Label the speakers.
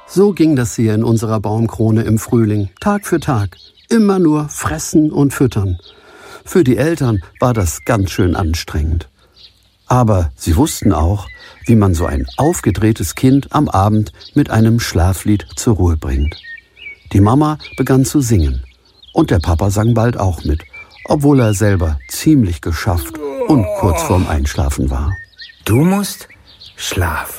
Speaker 1: So ging das hier in unserer Baumkrone im Frühling, Tag für Tag. Immer nur fressen und füttern. Für die Eltern war das ganz schön anstrengend. Aber sie wussten auch, wie man so ein aufgedrehtes Kind am Abend mit einem Schlaflied zur Ruhe bringt. Die Mama begann zu singen und der Papa sang bald auch mit, obwohl er selber ziemlich geschafft und kurz vorm Einschlafen war.
Speaker 2: Du musst schlafen.